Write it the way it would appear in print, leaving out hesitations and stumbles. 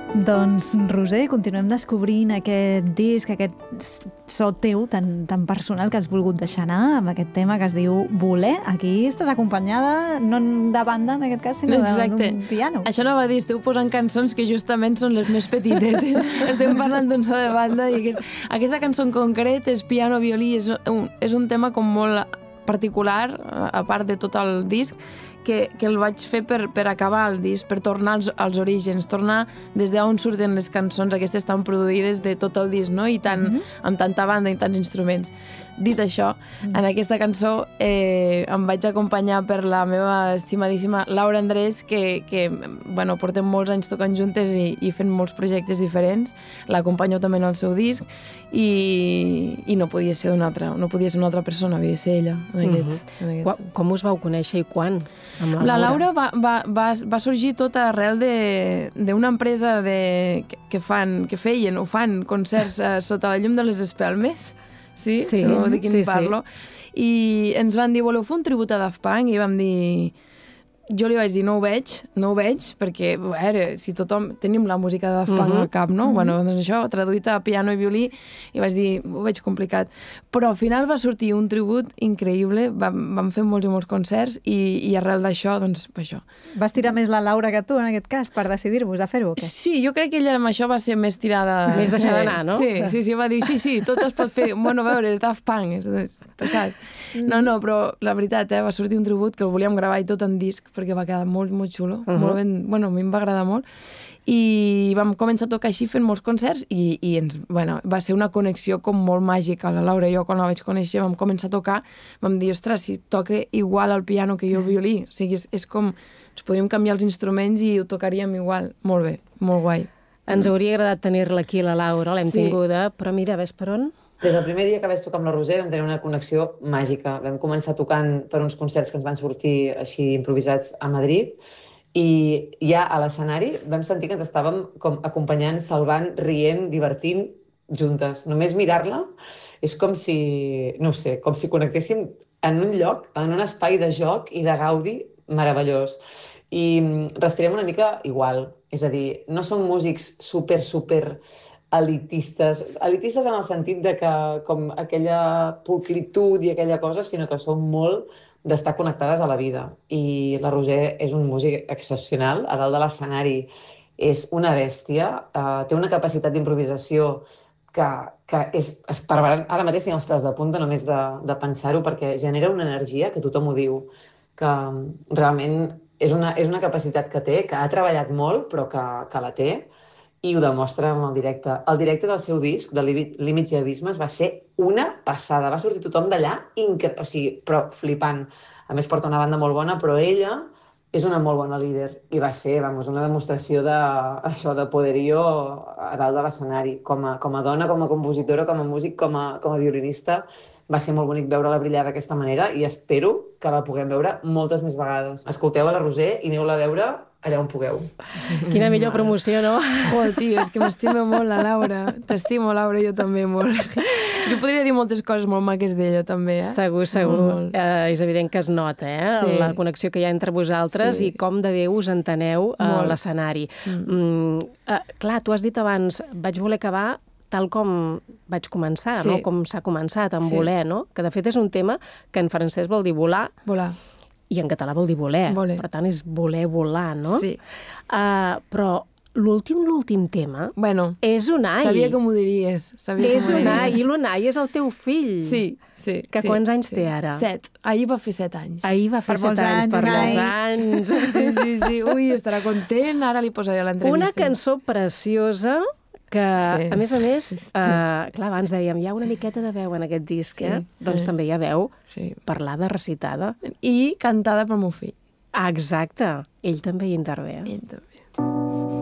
Doncs, Roser, continuem descobrint aquest disc, aquest so teu tan personal que has volgut deixar anar amb aquest tema que es diu Voler. Aquí estàs acompanyada, no de banda en aquest cas, sinó d'un piano. Això no va dir, esteu posant cançons que justament són les més petitetes. Estem parlant d'un so de banda i aquesta cançó en concret és piano-violí, és un tema com molt particular, a part de tot el disc, que el vaig fer per acabar el disc, per tornar als orígens, tornar des d'on surten les cançons, aquestes tan produïdes de tot el disc, no? I amb tanta banda i tants instruments. Dit això, en aquesta cançó em vaig acompanyar per la meva estimadíssima Laura Andrés, que portem molts anys tocant juntes i fent molts projectes diferents. L'acompanyo també en el seu disc i no podia ser una altra persona, havia de ser ella. Com us vau conèixer i quan? La Laura va sorgir tot arrel d'una empresa que feien o fan concerts sota la llum de les espelmes. Sí, sabeu de quin parlo. I ens van dir, voleu fer un tribut a Daft Punk? I vam dir... Jo li vaig dir, no ho veig, perquè, a veure, si tothom... Tenim la música de Daft Punk al cap, no? Bueno, doncs això, traduït a piano i violí, i vaig dir, ho veig complicat. Però al final va sortir un tribut increïble, vam fer molts i molts concerts, i arrel d'això, doncs, això. Vas tirar més la Laura que tu, en aquest cas, per decidir-vos a fer-ho, o què? Sí, jo crec que ella amb això va ser més tirada... Més deixada d'anar, no? Sí, va dir, sí, tot es pot fer. Bueno, a veure, és Daft Punk, és passat. No, però la veritat, va sortir un tribut que el volíem gravar i tot en disc, perquè va quedar molt, molt xulo, molt ben, a mi em va agradar molt, i vam començar a tocar així fent molts concerts i va ser una connexió com molt màgica. La Laura i jo, quan la vaig conèixer, vam començar a tocar, vam dir, ostres, si toca igual al piano que jo al violí, o sigui, és com, ens podríem canviar els instruments i ho tocaríem igual. Molt bé, molt guai. Ens hauria agradat tenir-la aquí, la Laura, l'hem tinguda, però mira, ves per on? Des del primer dia que vaig tocar amb la Roser vam tenir una connexió màgica. Vam començar tocant per uns concerts que ens van sortir així improvisats a Madrid i ja a l'escenari vam sentir que ens estàvem com acompanyant, salvant, rient, divertint juntes. Només mirar-la és com si, no sé, com si connectéssim en un lloc, en un espai de joc i de gaudi meravellós. I respirem una mica igual, és a dir, no som músics super elitistes en el sentit de que com aquella pulcritud i aquella cosa, sinó que som molt d'estar connectades a la vida. I la Roser és un músic excepcional, a dalt de l'escenari és una bèstia, té una capacitat d'improvisació que és esparverant. Ara mateix tinc els pèls de punta només de pensar-ho, perquè genera una energia que tothom ho diu, que realment és una capacitat que té, que ha treballat molt, però que la té, i ho demostra en el directe. El directe del seu disc, de Límits i Abismes, va ser una passada. Va sortir tothom d'allà, però flipant. A més, porta una banda molt bona, però ella és una molt bona líder. I va ser, una demostració de poderío a dalt de l'escenari. Com a dona, com a compositora, com a músic, com a violinista, va ser molt bonic veure-la brillar d'aquesta manera i espero que la puguem veure moltes més vegades. Escolteu a la Roser i aneu-la a veure allà on pugueu. Quina millor promoció, no? Tio, és que m'estima molt la Laura. T'estimo, Laura, jo també molt. Jo podria dir moltes coses molt maques d'ella, també, Segur. És evident que es nota, Sí. La connexió que hi ha entre vosaltres i com de bé us enteneu a l'escenari. Clar, tu has dit abans, vaig voler acabar tal com vaig començar, no? Com s'ha començat, amb voler, no? Que de fet és un tema que en francès vol dir volar. Volar. I en català vol dir voler. Per tant, és voler volar, no? Sí. Però l'últim tema és Unai. Sabia que m'ho diries. És Unai, i l'Unai és el teu fill. Sí. Que quants anys té ara? 7. Ahir va fer 7 anys. Ahir va fer 7 anys, per molts anys. Sí. Ui, estarà content. Ara li posaré l'entrevista. Una cançó preciosa que, a més, clar, abans dèiem, hi ha una miqueta de veu en aquest disc, Doncs també hi ha veu parlada, recitada. I cantada pel meu fill. Exacte. Ell també hi intervé.